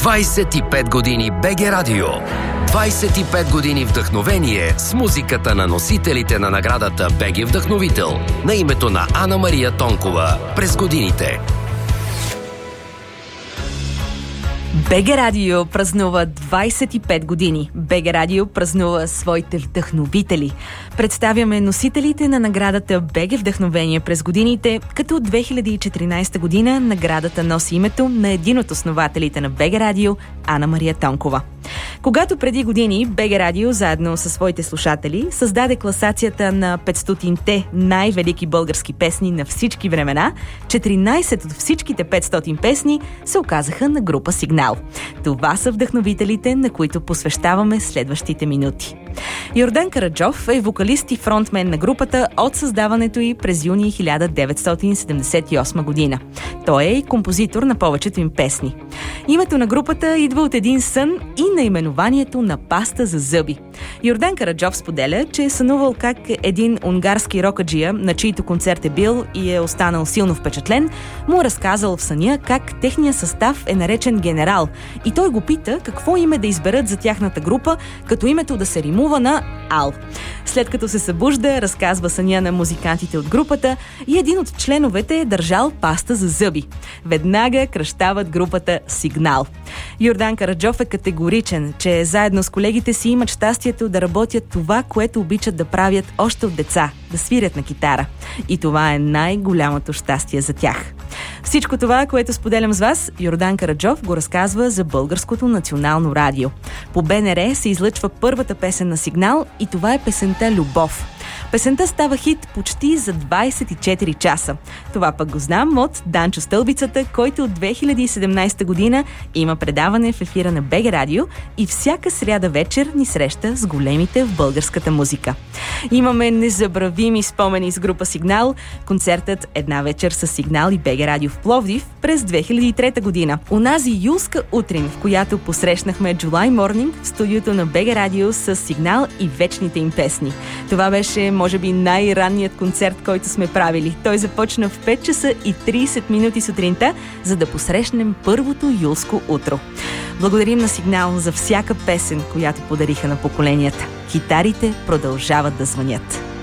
25 години БГ Радио. 25 години вдъхновение с музиката на носителите на наградата БГ Вдъхновител на името на Ана Мария Тонкова през годините. БГ Радио празнува 25 години. БГ Радио празнува своите вдъхновители. Представяме носителите на наградата БГ Вдъхновение през годините, като от 2014 година наградата носи името на един от основателите на БГ Радио, Ана Мария Тонкова. Когато преди години БГ Радио, заедно със своите слушатели, създаде класацията на 500-те най-велики български песни на всички времена, 14 от всичките 500 песни се оказаха на група Сигнал. Това са вдъхновителите, на които посвещаваме следващите минути. Йордан Караджов е вокалист и фронтмен на групата от създаването й през юни 1978 година. Той е и композитор на повечето им песни. Името на групата идва от един сън и наименованието на паста за зъби. Йордан Караджов споделя, че е сънувал как един унгарски рокаджия, на чийто концерт е бил и е останал силно впечатлен, му разказал в съня как техният състав е наречен Генерал и той го пита какво име да изберат за тяхната група, като името да се римува на Ал. След като се събужда, разказва съня на музикантите от групата и един от членовете е държал паста за зъби. Веднага кръщават групата Сигнал. Йордан Караджов е категоричен, че заедно с колегите си имат щастието да работят това, което обичат да правят още от деца – да свирят на китара. И това е най-голямото щастие за тях. Всичко това, което споделям с вас, Йордан Караджов го разказва за Българското национално радио. По БНР се излъчва първата песен на Сигнал и това е песента «Любов». Песента става хит почти за 24 часа. Това пък го знам от Данчо Стълбицата, който от 2017 година има предаване в ефира на БГ Радио и всяка сряда вечер ни среща с големите в българската музика. Имаме незабравими спомени с група Сигнал. Концертът «Една вечер с Сигнал» и БГ Радио в Пловдив през 2003 година. Унази юлска утрин, в която посрещнахме July Morning в студиото на БГ Радио с Сигнал и вечните им песни. Това беше може би най-ранният концерт, който сме правили. Той започна в 5 часа и 30 минути сутринта, за да посрещнем първото юлско утро. Благодарим на Сигнал за всяка песен, която подариха на поколенията. Китарите продължават да звънят.